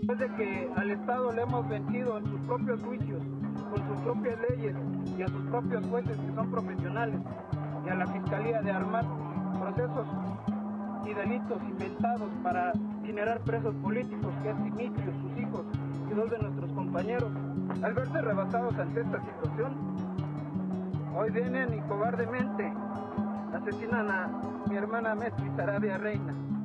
Después de que al Estado le hemos vencido en sus propios juicios, con sus propias leyes y a sus propios jueces que son profesionales, y a la Fiscalía de armar procesos y delitos inventados para generar presos políticos, que es Dimitrios, sus hijos y dos de nuestros compañeros, al verse rebasados ante esta situación, hoy vienen y cobardemente asesinan a mi hermana Mestre Sarabia Reina.